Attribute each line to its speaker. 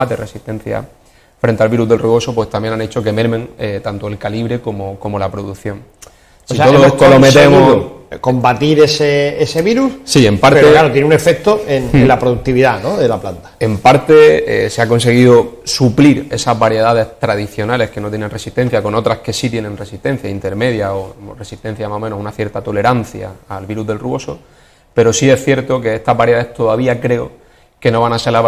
Speaker 1: de resistencia frente al virus del rugoso, pues también han hecho que mermen tanto el calibre como la producción. Si todo esto lo metemos...
Speaker 2: ¿Combatir ese virus?
Speaker 1: Sí, en parte...
Speaker 2: Pero claro, tiene un efecto en la productividad, ¿no?, de la planta.
Speaker 1: En parte se ha conseguido suplir esas variedades tradicionales que no tienen resistencia con otras que sí tienen resistencia intermedia o resistencia más o menos, una cierta tolerancia al virus del rugoso, pero sí es cierto que estas variedades todavía creo que no van a ser las